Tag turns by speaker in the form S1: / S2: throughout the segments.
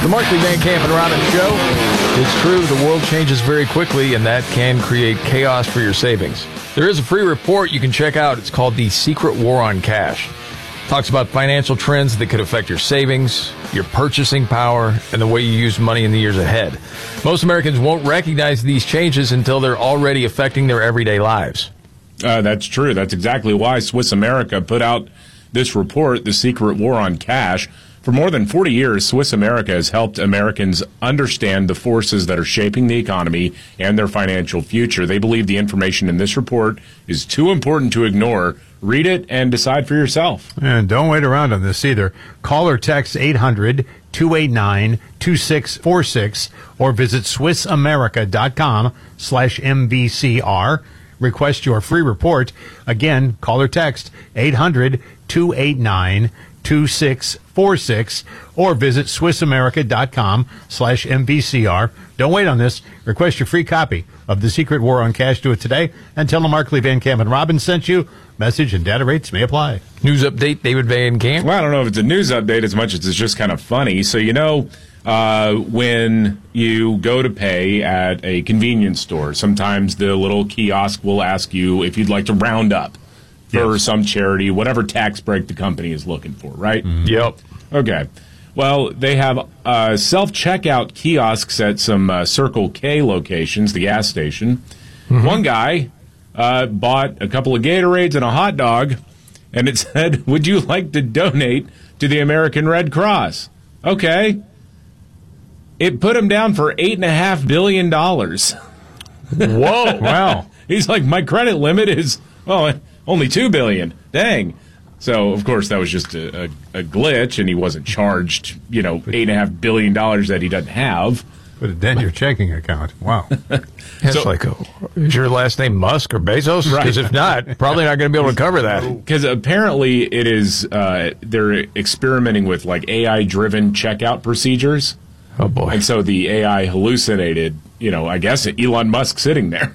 S1: The Markley, Van Camp, and Robbins Show. It's true, the world changes very quickly, and that can create chaos for your savings. There is a free report you can check out. It's called The Secret War on Cash. It talks about financial trends that could affect your savings, your purchasing power, and the way you use money in the years ahead. Most Americans won't recognize these changes until they're already affecting their everyday lives.
S2: That's true. That's exactly why Swiss America put out this report, The Secret War on Cash. For more than 40 years, Swiss America has helped Americans understand the forces that are shaping the economy and their financial future. They believe the information in this report is too important to ignore. Read it and decide for yourself.
S3: And don't wait around on this either. Call or text 800-289-2646 or visit SwissAmerica.com/MVCR. Request your free report. Again, call or text 800-289-2646 or visit SwissAmerica.com/MVCR. Don't wait on this. Request your free copy of The Secret War on Cash. Do it today and tell them Markley, Van Camp, and Robbins sent you. Message and data rates may apply.
S1: News update, David Van Camp.
S2: Well, I don't know if it's a news update as much as it's just kind of funny. So, when you go to pay at a convenience store, sometimes the little kiosk will ask you if you'd like to round up for some charity, whatever tax break the company is looking for, right?
S1: Mm-hmm. Yep.
S2: Okay. Well, they have self-checkout kiosks at some Circle K locations, the gas station. Mm-hmm. One guy bought a couple of Gatorades and a hot dog, and it said, "Would you like to donate to the American Red Cross?" Okay. It put him down for $8.5 billion.
S1: Whoa.
S3: Wow.
S2: He's like, my credit limit is, only $2 billion. Dang. So, of course, that was just a glitch, and he wasn't charged, $8.5 billion that he doesn't have.
S3: Put it in your checking account. Wow.
S1: It's is your last name Musk or Bezos?
S2: Right.
S1: Because if not, probably not going to be able to cover that.
S2: Because apparently it is, they're experimenting with AI-driven checkout procedures.
S1: Oh, boy.
S2: And so the AI hallucinated, I guess Elon Musk sitting there.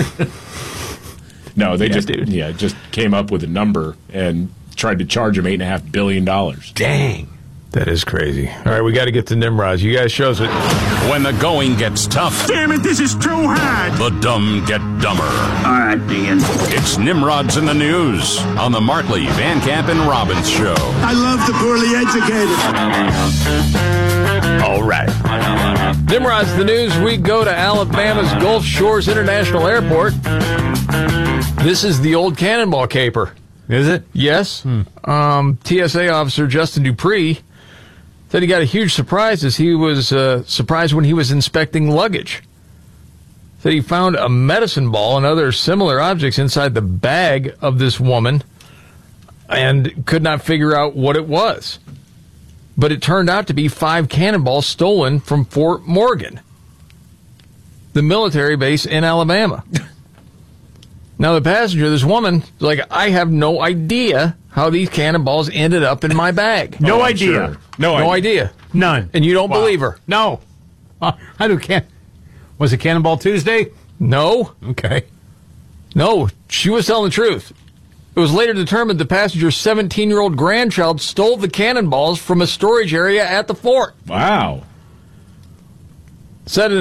S2: No, they just came up with a number and tried to charge him $8.5 billion.
S1: Dang. That is crazy. All right, we got to get to Nimrods. You guys shows it.
S4: When the going gets tough.
S5: Damn it, this is too hard.
S4: The dumb get dumber.
S5: All right, Dan.
S4: It's Nimrods in the News on the Markley, Van Camp, and Robbins Show.
S5: I love the poorly educated.
S1: All right. Nimrod's the News. We go to Alabama's Gulf Shores International Airport. This is the old Cannonball Caper.
S3: Is it?
S1: Yes. TSA officer Justin Dupree said he got a huge surprise as he was surprised when he was inspecting luggage. Said he found a medicine ball and other similar objects inside the bag of this woman and could not figure out what it was. But it turned out to be 5 cannonballs stolen from Fort Morgan, the military base in Alabama. Now, the passenger, this woman, is like, I have no idea how these cannonballs ended up in my bag.
S3: No idea.
S2: Sure.
S1: No idea.
S3: None.
S1: And you don't believe her?
S3: No. Was it Cannonball Tuesday?
S1: No.
S3: Okay.
S1: No, she was telling the truth. It was later determined the passenger's 17-year-old grandchild stole the cannonballs from a storage area at the fort.
S2: Wow.
S1: Said in